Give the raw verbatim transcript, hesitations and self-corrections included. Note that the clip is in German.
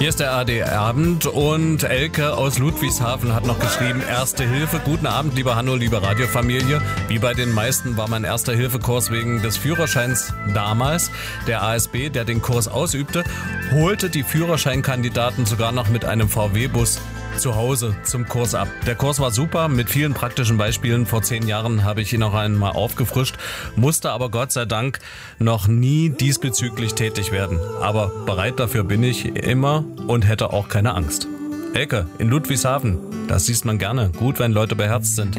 Hier ist der A R D-Abend und Elke aus Ludwigshafen hat noch geschrieben, Erste Hilfe. Guten Abend, lieber Hanno, liebe Radiofamilie. Wie bei den meisten war mein Erste-Hilfe-Kurs wegen des Führerscheins damals. Der A S B, der den Kurs ausübte, holte die Führerscheinkandidaten sogar noch mit einem V W-Bus zu Hause zum Kurs ab. Der Kurs war super, mit vielen praktischen Beispielen. Vor zehn Jahren habe ich ihn noch einmal aufgefrischt, musste aber Gott sei Dank noch nie diesbezüglich tätig werden. Aber bereit dafür bin ich immer und hätte auch keine Angst. Elke, in Ludwigshafen, das sieht man gerne. Gut, wenn Leute beherzt sind.